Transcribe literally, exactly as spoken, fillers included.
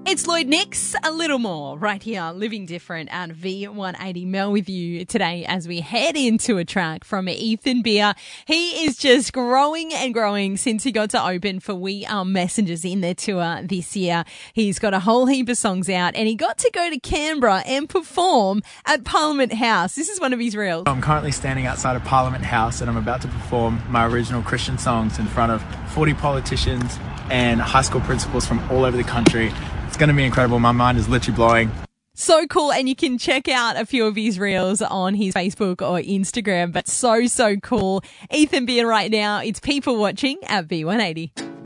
It's Lloyd Nix, a little more right here, Living Different at V one eighty. Mel with you today as we head into a track from Ethan Beer. He is just growing and growing since he got to open for We Are Messengers in their tour this year. He's got a whole heap of songs out and he got to go to Canberra and perform at Parliament House. This is one of his reels. I'm currently standing outside of Parliament House and I'm about to perform my original Christian songs in front of forty politicians and high school principals from all over the country. It's going to be incredible. My mind is literally blowing. So cool. And you can check out a few of his reels on his Facebook or Instagram. But so, so cool. Ethan Beer right now. It's People Watching at V one eighty.